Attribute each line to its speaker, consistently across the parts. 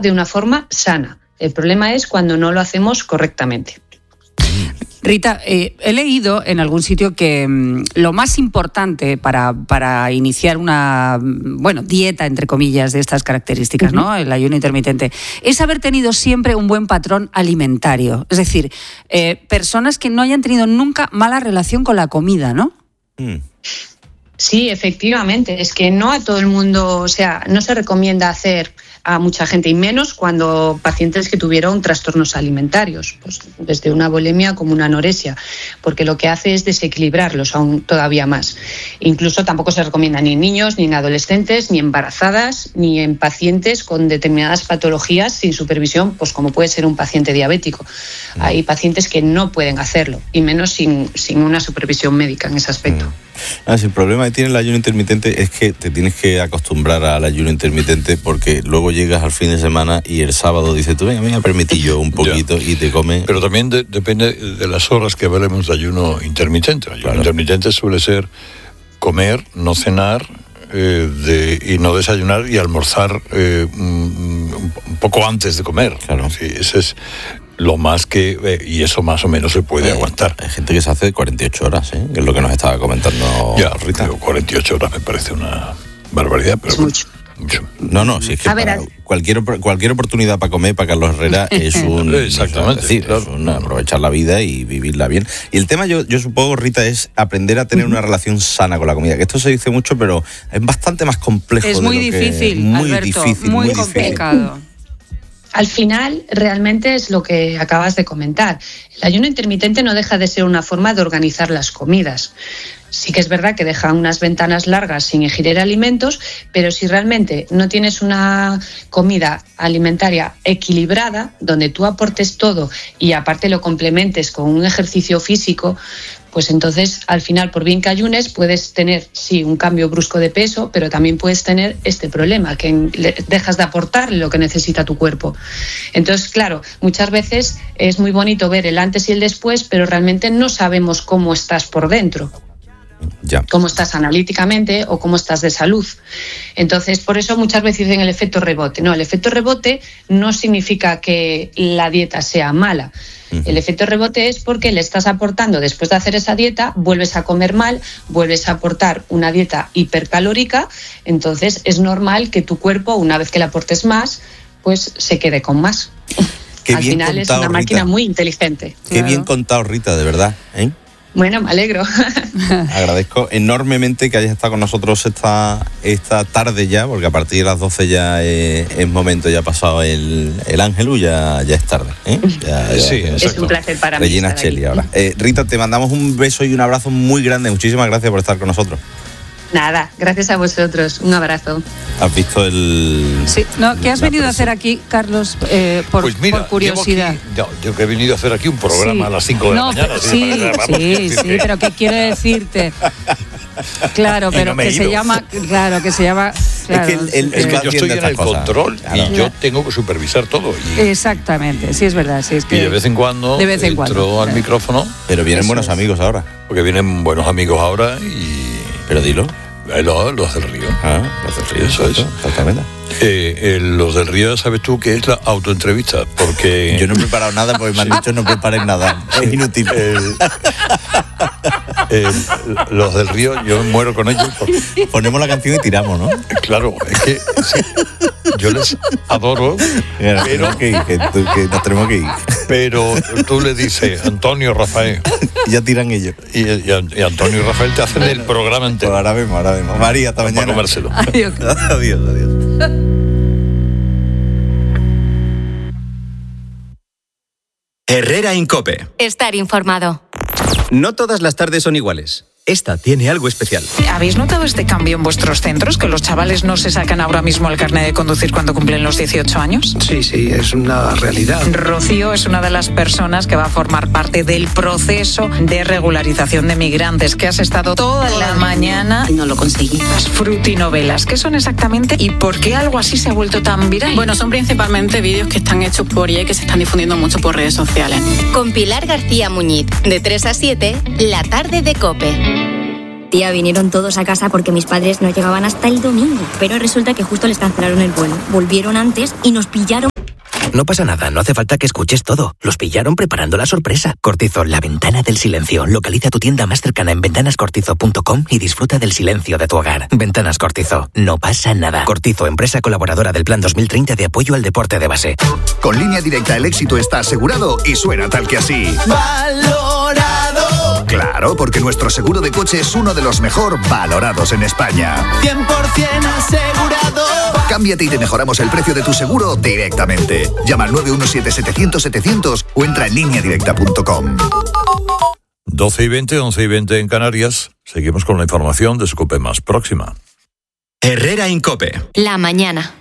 Speaker 1: de una forma sana. El problema es cuando no lo hacemos correctamente.
Speaker 2: Rita, he leído en algún sitio que lo más importante para iniciar una dieta, entre comillas, de estas características, ¿no? El ayuno intermitente, es haber tenido siempre un buen patrón alimentario. Es decir, personas que no hayan tenido nunca mala relación con la comida, ¿no?
Speaker 1: Sí, efectivamente. Es que no a todo el mundo, no se recomienda hacer a mucha gente, y menos cuando pacientes que tuvieron trastornos alimentarios, pues desde una bulimia como una anorexia, porque lo que hace es desequilibrarlos aún todavía más. Incluso tampoco se recomienda ni en niños, ni en adolescentes, ni embarazadas, ni en pacientes con determinadas patologías sin supervisión, pues como puede ser un paciente diabético. Hay pacientes que no pueden hacerlo, y menos sin una supervisión médica en ese aspecto.
Speaker 3: Si el problema que tiene el ayuno intermitente es que te tienes que acostumbrar al ayuno intermitente, porque luego llegas al fin de semana y el sábado dices tú, venga, me voy a permitir yo un poquito y te comes.
Speaker 4: Pero también depende de las horas que hablemos de ayuno intermitente. Ayuno intermitente suele ser comer, no cenar y no desayunar y almorzar un poco antes de comer.
Speaker 3: Claro.
Speaker 4: Sí, ese es lo más que... y eso más o menos se puede aguantar.
Speaker 3: Hay gente que se hace 48 horas, que es lo que nos estaba comentando Rita.
Speaker 4: 48 horas me parece una barbaridad, pero...
Speaker 1: Es mucho.
Speaker 3: No, si es que cualquier oportunidad para comer para Carlos Herrera es
Speaker 4: exactamente,
Speaker 3: es aprovechar la vida y vivirla bien. Y el tema, yo supongo, Rita, es aprender a tener una relación sana con la comida, que esto se dice mucho, pero es bastante más complejo.
Speaker 2: Es muy difícil, Alberto, muy complicado.
Speaker 1: Al final, realmente es lo que acabas de comentar. El ayuno intermitente no deja de ser una forma de organizar las comidas. Sí que es verdad que deja unas ventanas largas sin ingerir alimentos, pero si realmente no tienes una comida alimentaria equilibrada, donde tú aportes todo y aparte lo complementes con un ejercicio físico, pues entonces al final, por bien que ayunes, puedes tener, sí, un cambio brusco de peso, pero también puedes tener este problema, que dejas de aportar lo que necesita tu cuerpo. Entonces, claro, muchas veces es muy bonito ver el antes y el después, pero realmente no sabemos cómo estás por dentro. Cómo estás analíticamente o cómo estás de salud. Entonces, por eso muchas veces dicen el efecto rebote. No, el efecto rebote no significa que la dieta sea mala. El efecto rebote es porque le estás aportando, después de hacer esa dieta, vuelves a comer mal, vuelves a aportar una dieta hipercalórica, entonces es normal que tu cuerpo, una vez que le aportes más, pues se quede con más. Al final es una máquina muy inteligente.
Speaker 3: Qué bien contado, Rita, de verdad,
Speaker 1: Bueno, me alegro.
Speaker 3: Agradezco enormemente que hayas estado con nosotros esta tarde ya, porque a partir de las 12 ya es momento, ya ha pasado el Ángelus, ya es tarde.
Speaker 4: Sí,
Speaker 1: es un placer para mí.
Speaker 3: Regina Cheli ahora. Rita, te mandamos un beso y un abrazo muy grande. Muchísimas gracias por estar con nosotros.
Speaker 1: Nada, gracias a vosotros. Un abrazo.
Speaker 3: ¿Has visto el...?
Speaker 2: Sí, ¿qué has venido a hacer aquí, Carlos, por curiosidad?
Speaker 4: Yo que he venido a hacer aquí un programa a las 5 de la mañana.
Speaker 2: Sí, pero ¿qué quiero decirte? Claro, pero que se llama... Claro.
Speaker 4: Es que yo estoy en el control y yo tengo que supervisar todo.
Speaker 2: Exactamente, sí, es verdad. Sí, es que
Speaker 4: y de vez en cuando entro al micrófono.
Speaker 3: Pero vienen buenos amigos ahora.
Speaker 4: Porque vienen buenos amigos ahora y...
Speaker 3: Pero dilo.
Speaker 4: Los del Río.
Speaker 3: Los del Río,
Speaker 4: eso es.
Speaker 3: Exactamente.
Speaker 4: Los del Río, sabes tú que es la autoentrevista, porque...
Speaker 3: Yo no he preparado nada porque me han dicho no prepares nada. Es inútil.
Speaker 4: Los del Río, yo me muero con ellos.
Speaker 3: Ponemos la canción y tiramos, ¿no?
Speaker 4: Claro, es que yo les adoro, pero...
Speaker 3: que nos tenemos que ir.
Speaker 4: Pero tú le dices, Antonio, Rafael...
Speaker 3: Y ya tiran ellos.
Speaker 4: Y Antonio y Rafael te hacen el programa entero.
Speaker 3: Pues ahora vemos. María, hasta mañana.
Speaker 4: Para comérselo.
Speaker 3: Adiós.
Speaker 5: Herrera en COPE.
Speaker 6: Estar informado.
Speaker 5: No todas las tardes son iguales. Esta tiene algo especial.
Speaker 7: ¿Habéis notado este cambio en vuestros centros? ¿Que los chavales no se sacan ahora mismo el carnet de conducir cuando cumplen los 18 años?
Speaker 8: Sí, es una realidad.
Speaker 7: Rocío es una de las personas que va a formar parte del proceso de regularización de migrantes, que has estado toda la mañana...
Speaker 6: No lo conseguí.
Speaker 7: Las frutinovelas, ¿qué son exactamente y por qué algo así se ha vuelto tan viral?
Speaker 9: Bueno, son principalmente vídeos que están hechos por IA y que se están difundiendo mucho por redes sociales.
Speaker 6: Con Pilar García Muñiz, de 3 a 7, la tarde de COPE.
Speaker 10: Tía, vinieron todos a casa porque mis padres no llegaban hasta el domingo, pero resulta que justo les cancelaron el vuelo. Volvieron antes y nos pillaron.
Speaker 11: No pasa nada, no hace falta que escuches todo. Los pillaron preparando la sorpresa. Cortizo, la ventana del silencio. Localiza tu tienda más cercana en ventanascortizo.com y disfruta del silencio de tu hogar. Ventanas Cortizo, no pasa nada. Cortizo, empresa colaboradora del Plan 2030 de apoyo al deporte de base.
Speaker 12: Con Línea Directa el éxito está asegurado y suena tal que así.
Speaker 13: ¡Valorado!
Speaker 12: Claro, porque nuestro seguro de coche es uno de los mejor valorados en España.
Speaker 13: 100% asegurado.
Speaker 12: Cámbiate y te mejoramos el precio de tu seguro directamente. Llama al 917-700-700 o entra en lineadirecta.com.
Speaker 4: 12:20, 11:20 en Canarias. Seguimos con la información de su COPE más próxima.
Speaker 5: Herrera en COPE.
Speaker 6: La mañana.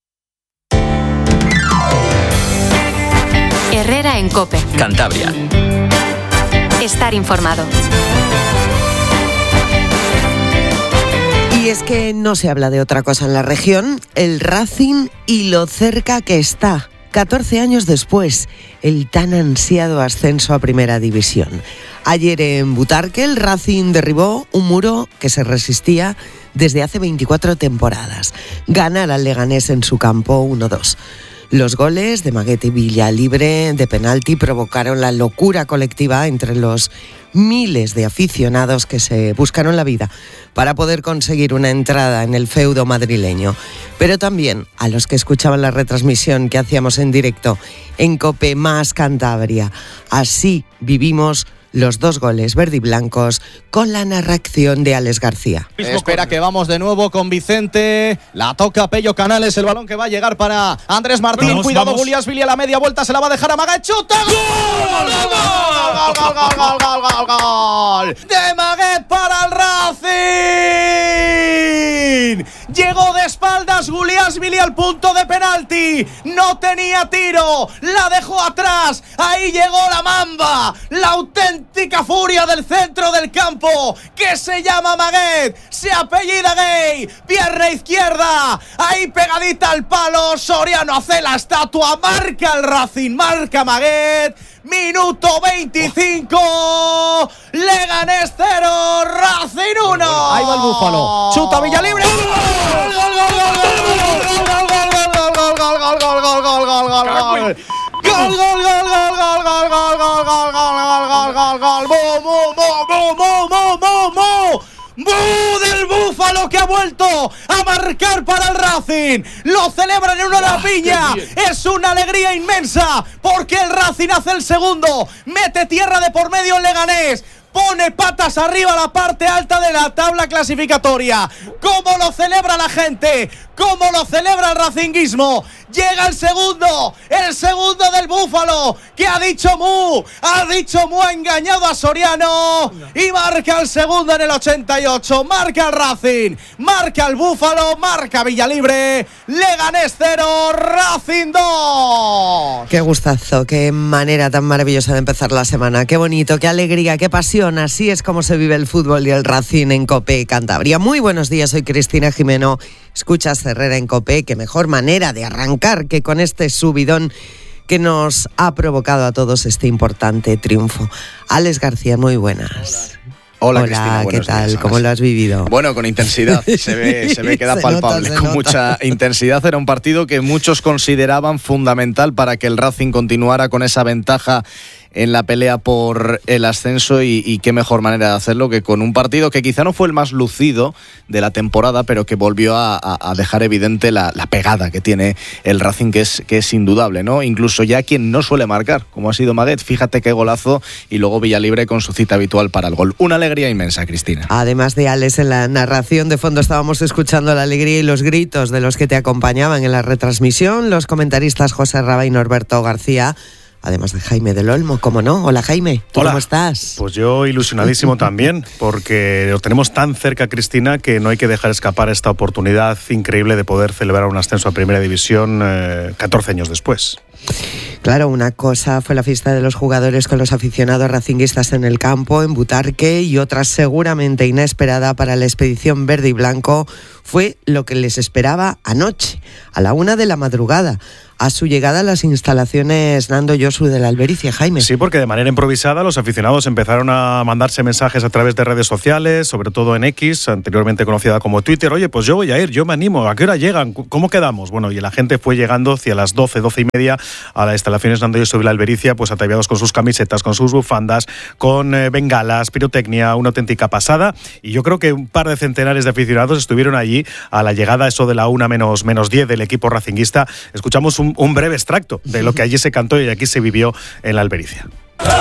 Speaker 6: Herrera en COPE.
Speaker 5: Cantabria.
Speaker 6: Estar informado.
Speaker 14: Y es que no se habla de otra cosa en la región, el Racing y lo cerca que está, 14 años después, el tan ansiado ascenso a Primera División. Ayer en Butarque el Racing derribó un muro que se resistía desde hace 24 temporadas. Ganar al Leganés en su campo 1-2. Los goles de Maguette y Villalibre de penalti provocaron la locura colectiva entre los miles de aficionados que se buscaron la vida para poder conseguir una entrada en el feudo madrileño. Pero también a los que escuchaban la retransmisión que hacíamos en directo en COPE más Cantabria. Así vivimos los 2 goles verdiblancos con la narración de Alex García.
Speaker 15: Espera que vamos de nuevo con Vicente. La toca Pello Canales, el balón que va a llegar para Andrés Martín. Cuidado, Guliasvili a la media vuelta, se la va a dejar a Maguette. ¡Chuta! ¡Gol! ¡Gol! De Maguette para el Racing. Llegó de espaldas Guliasvili al punto de penalti. No tenía tiro, la dejó atrás. Ahí llegó la mamba, la auténtica furia del centro del campo, que se llama Maguette, se apellida Gay, pierna izquierda, ahí pegadita al palo. Soriano hace la estatua, marca el Racing, marca Maguette. Minuto 25, Leganés 0, Racing 1. Ahí va el Búfalo, chuta Villalibre. ¡Gol, gol, gol, gol, gol, gol, gol, gol, gol, gol, gol, gol, gol, gol, gol, gol, gol! ¡Gol, gol, gol, gol, gol, gol, gol, gol, gol, gol, gol, gol! ¡Mo, mo, mo, mo, mo, mo, mo! ¡Bu del Búfalo que ha vuelto a marcar para el Racing! ¡Lo celebran en una lapiña! ¡Es una alegría inmensa! Porque el Racing hace el segundo, mete tierra de por medio en Leganés, pone patas arriba la parte alta de la tabla clasificatoria. ¿Cómo lo celebra la gente? ¿Cómo lo celebra el racinguismo? Llega el segundo del Búfalo, que ha dicho Mu, ha engañado a Soriano y marca el segundo en el 88, marca el Racing, marca el Búfalo, marca Villalibre, Leganés 0, Racing 2.
Speaker 14: Qué gustazo, qué manera tan maravillosa de empezar la semana, qué bonito, qué alegría, qué pasión, así es como se vive el fútbol y el Racing en COPE Cantabria. Muy buenos días, soy Cristina Jimeno, escuchas Herrera en COPE, qué mejor manera de arrancar que con este subidón que nos ha provocado a todos este importante triunfo. Alex García, muy buenas.
Speaker 15: Hola Cristina,
Speaker 14: ¿qué tal? Días, ¿cómo lo has vivido?
Speaker 15: Bueno, con intensidad, se ve que da palpable, con mucha intensidad. Era un partido que muchos consideraban fundamental para que el Racing continuara con esa ventaja en la pelea por el ascenso y qué mejor manera de hacerlo que con un partido que quizá no fue el más lucido de la temporada, pero que volvió a dejar evidente la pegada que tiene el Racing, que es indudable, ¿no? Incluso ya quien no suele marcar, como ha sido Maguette, fíjate qué golazo, y luego Villalibre con su cita habitual para el gol. Una alegría inmensa, Cristina.
Speaker 14: Además de Alex, en la narración de fondo estábamos escuchando la alegría y los gritos de los que te acompañaban en la retransmisión, los comentaristas José Raba y Norberto García, además de Jaime del Olmo, ¿cómo no? Hola Jaime, ¿cómo estás?
Speaker 16: Pues yo ilusionadísimo también, porque lo tenemos tan cerca, Cristina, que no hay que dejar escapar esta oportunidad increíble de poder celebrar un ascenso a Primera División 14 años después.
Speaker 14: Claro, una cosa fue la fiesta de los jugadores con los aficionados racinguistas en el campo, en Butarque, y otra seguramente inesperada para la expedición verde y blanco, fue lo que les esperaba anoche, a la 1 de la madrugada, a su llegada a las instalaciones Nando Josu de la Albericia, Jaime.
Speaker 16: Sí, porque de manera improvisada los aficionados empezaron a mandarse mensajes a través de redes sociales, sobre todo en X, anteriormente conocida como Twitter. Oye, pues yo voy a ir, yo me animo, ¿a qué hora llegan? ¿Cómo quedamos? Bueno, y la gente fue llegando hacia las 12 y media a las instalaciones Nando Josu de la Albericia, pues ataviados con sus camisetas, con sus bufandas, con bengalas, pirotecnia, una auténtica pasada. Y yo creo que un par de centenares de aficionados estuvieron allí a la llegada, eso de la 1 menos 10 del equipo racinguista. Escuchamos un breve extracto de lo que allí se cantó y aquí se vivió en la Albericia.